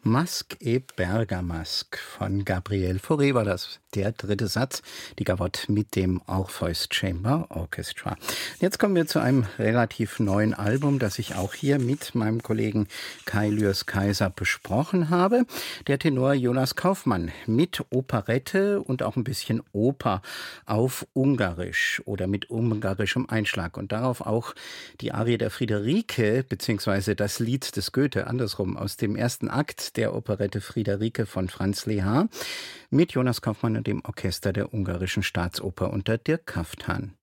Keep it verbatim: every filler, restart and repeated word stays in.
Masque et Bergamasque von Gabriel Fauré war das, der dritte Satz, die Gavotte mit dem Orpheus Chamber Orchestra. Jetzt kommen wir zu einem relativ neuen Album, das ich auch hier mit meinem Kollegen Kai Lührs-Kaiser besprochen habe. Der Tenor Jonas Kaufmann mit Operette und auch ein bisschen Oper auf Ungarisch oder mit ungarischem Einschlag und darauf auch die Arie der Friederike beziehungsweise das Lied des Goethe, andersrum, aus dem ersten Akt der Operette Friederike von Franz Lehár mit Jonas Kaufmann und dem Orchester der Ungarischen Staatsoper unter Dirk Kaftan.